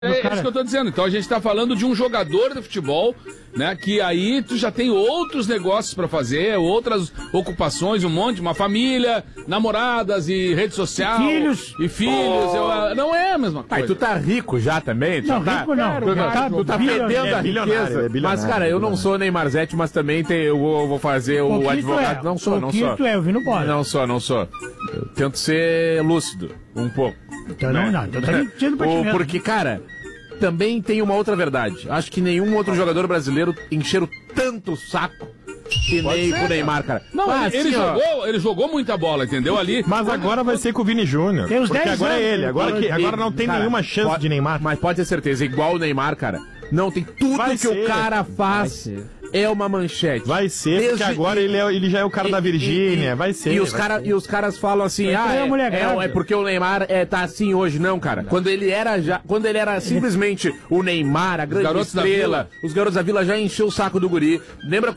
É isso que eu tô dizendo. Então a gente tá falando de um jogador de futebol, né? Que aí tu já tem outros negócios pra fazer, outras ocupações, um monte, uma família, namoradas e rede social. E filhos. Não é a mesma coisa. Aí tu tá rico já também? Não, rico não. Tu tá perdendo a riqueza. Mas, cara, eu não sou Neymarzete, mas também eu vou fazer o advogado. Não sou. Eu vi no pode. Não sou. Eu tento ser lúcido, um pouco. Então não, então tá mentindo pra ti. Porque, cara, também tem uma outra verdade. Acho que nenhum outro jogador brasileiro encheram tanto o saco que nem o Neymar, cara. Não, mas, ele jogou muita bola, entendeu? Ali. Mas agora vai ser com o Vini Júnior. Tem uns porque 10 agora é anos. ele. Agora não tem nenhuma chance de Neymar. Mas pode ter certeza, igual o Neymar, cara. Não, tem tudo o cara faz. É uma manchete. Vai ser, porque agora ele já é o cara da Virgínia. Vai ser. E os caras falam assim, é porque o Neymar tá assim hoje. Não, cara. Quando ele era simplesmente o Neymar, a grande estrela, os garotos da Vila já encheu o saco do guri. Lembra